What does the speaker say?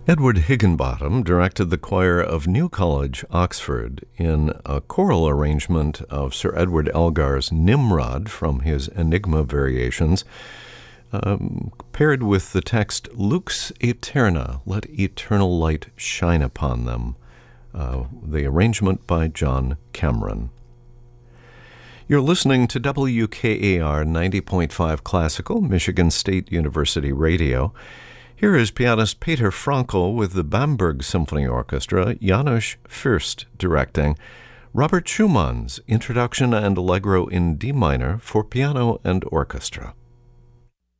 Edward Higginbottom directed the choir of New College, Oxford, in a choral arrangement of Sir Edward Elgar's Nimrod from his Enigma Variations, paired with the text Lux Aeterna, let eternal light shine upon them, the arrangement by John Cameron. You're listening to WKAR 90.5 Classical, Michigan State University Radio. Here is pianist Peter Frankl with the Bamberg Symphony Orchestra, Janusz Fürst directing, Robert Schumann's Introduction and Allegro in D minor for piano and orchestra.